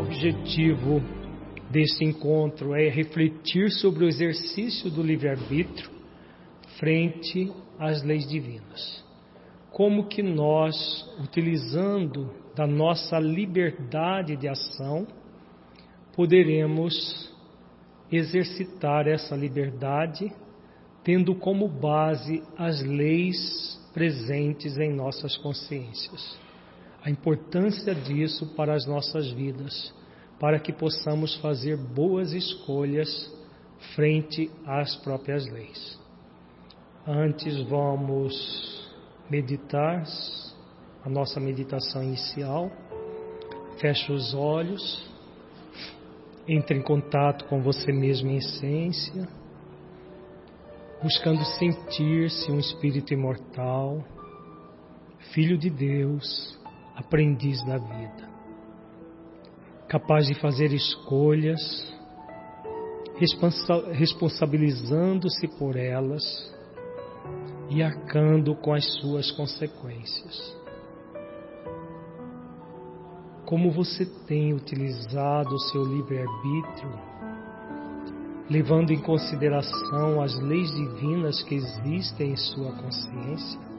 objetivo desse encontro é refletir sobre o exercício do livre-arbítrio frente às leis divinas. Como que nós, utilizando da nossa liberdade de ação, poderemos exercitar essa liberdade, tendo como base as leis presentes em nossas consciências. A importância disso para as nossas vidas, para que possamos fazer boas escolhas frente às próprias leis. Antes vamos meditar, a nossa meditação inicial. Feche os olhos, entre em contato com você mesmo em essência, buscando sentir-se um espírito imortal, filho de Deus, aprendiz da vida, capaz de fazer escolhas, responsabilizando-se por elas e arcando com as suas consequências. Como você tem utilizado o seu livre-arbítrio, levando em consideração as leis divinas que existem em sua consciência?